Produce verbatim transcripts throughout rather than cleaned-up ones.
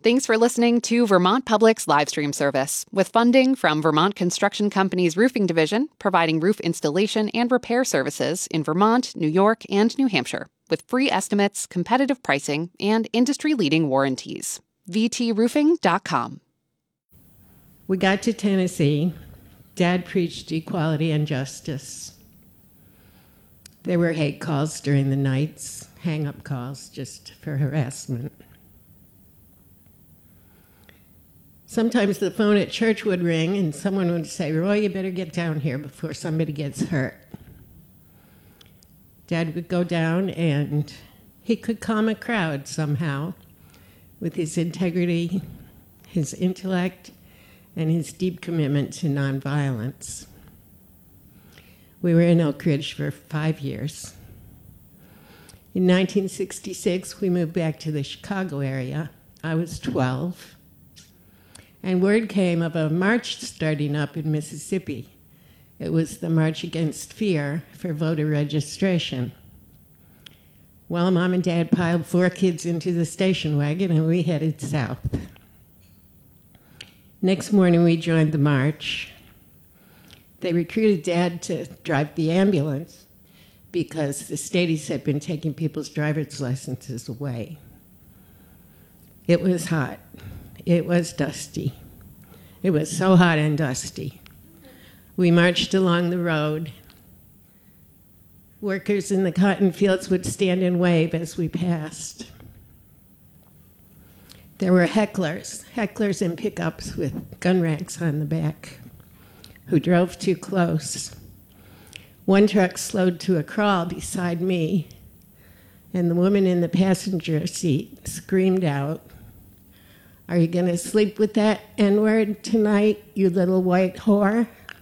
Thanks for listening to Vermont Public's live stream service, with funding from Vermont Construction Company's Roofing Division, providing roof installation and repair services in Vermont, New York, and New Hampshire, with free estimates, competitive pricing, and industry-leading warranties. v t roofing dot com. We got to Tennessee. Dad preached equality and justice. There were hate calls during the nights, hang-up calls just for harassment. Sometimes the phone at church would ring and someone would say, "Roy, you better get down here before somebody gets hurt." Dad would go down and he could calm a crowd somehow with his integrity, his intellect, and his deep commitment to nonviolence. We were in Oak Ridge for five years. In nineteen sixty-six, we moved back to the Chicago area. I was twelve. And word came of a march starting up in Mississippi. It was the March Against Fear for voter registration. Well, Mom and Dad piled four kids into the station wagon and we headed south. Next morning, we joined the march. They recruited Dad to drive the ambulance because the Stadies had been taking people's driver's licenses away. It was hot. It was dusty. It was so hot and dusty. We marched along the road. Workers in the cotton fields would stand and wave as we passed. There were hecklers, hecklers in pickups with gun racks on the back, who drove too close. One truck slowed to a crawl beside me, and the woman in the passenger seat screamed out, "Are you going to sleep with that N-word tonight, you little white whore?"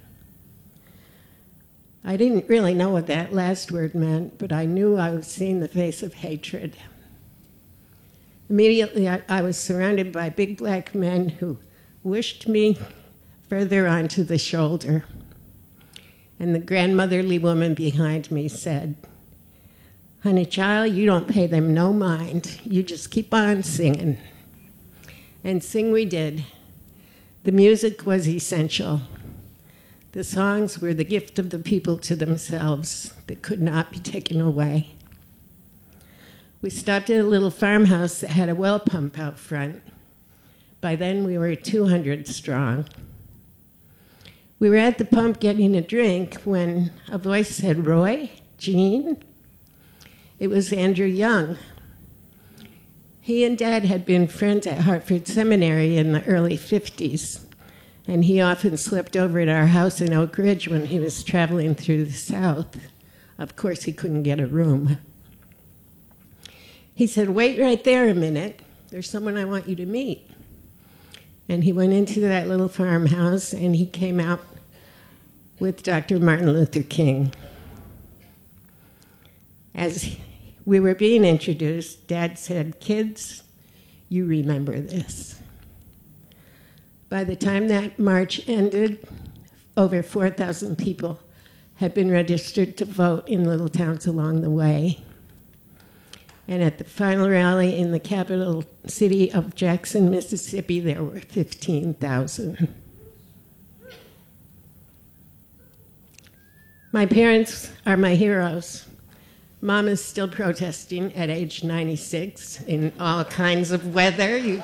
I didn't really know what that last word meant, but I knew I was seeing the face of hatred. Immediately, I, I was surrounded by big black men who wished me further onto the shoulder. And the grandmotherly woman behind me said, "Honey child, you don't pay them no mind. You just keep on singing." And sing we did. The music was essential. The songs were the gift of the people to themselves that could not be taken away. We stopped at a little farmhouse that had a well pump out front. By then, we were two hundred strong. We were at the pump getting a drink when a voice said, "Roy, Jean?" It was Andrew Young. He and Dad had been friends at Hartford Seminary in the early fifties, and he often slept over at our house in Oak Ridge when he was traveling through the South. Of course, he couldn't get a room. He said, "Wait right there a minute. There's someone I want you to meet." And he went into that little farmhouse, and he came out with Doctor Martin Luther King. As we were being introduced, Dad said, "Kids, you remember this." By the time that march ended, over four thousand people had been registered to vote in little towns along the way. And at the final rally in the capital city of Jackson, Mississippi, there were fifteen thousand. My parents are my heroes. Mom is still protesting at age ninety-six in all kinds of weather. You...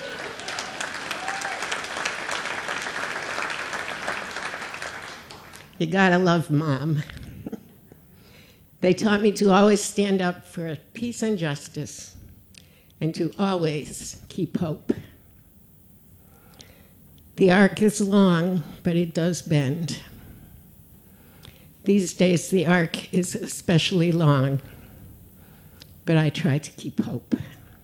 you gotta love Mom. They taught me to always stand up for peace and justice and to always keep hope. The arc is long, but it does bend. These days, the arc is especially long, but I try to keep hope.